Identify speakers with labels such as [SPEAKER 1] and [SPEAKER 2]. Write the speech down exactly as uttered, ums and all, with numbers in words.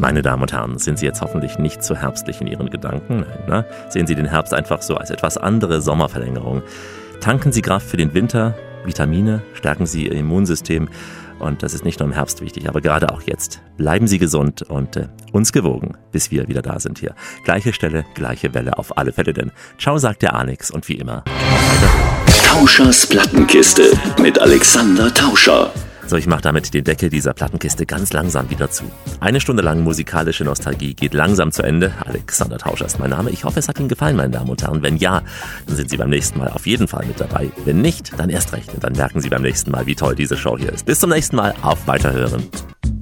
[SPEAKER 1] Meine Damen und Herren, sind Sie jetzt hoffentlich nicht zu herbstlich in Ihren Gedanken? Nein, ne? Sehen Sie den Herbst einfach so als etwas andere Sommerverlängerung. Tanken Sie Kraft für den Winter, Vitamine, stärken Sie Ihr Immunsystem. Und das ist nicht nur im Herbst wichtig, aber gerade auch jetzt. Bleiben Sie gesund und äh, uns gewogen, bis wir wieder da sind hier. Gleiche Stelle, gleiche Welle auf alle Fälle, denn ciao sagt der Alex und wie immer, auf Weiterhören.
[SPEAKER 2] Tauschers Plattenkiste mit Alexander Tauscher.
[SPEAKER 1] So, ich mache damit den Deckel dieser Plattenkiste ganz langsam wieder zu. Eine Stunde lang musikalische Nostalgie geht langsam zu Ende. Alexander Tauscher ist mein Name. Ich hoffe, es hat Ihnen gefallen, meine Damen und Herren. Wenn ja, dann sind Sie beim nächsten Mal auf jeden Fall mit dabei. Wenn nicht, dann erst recht. Und dann merken Sie beim nächsten Mal, wie toll diese Show hier ist. Bis zum nächsten Mal. Auf Weiterhören.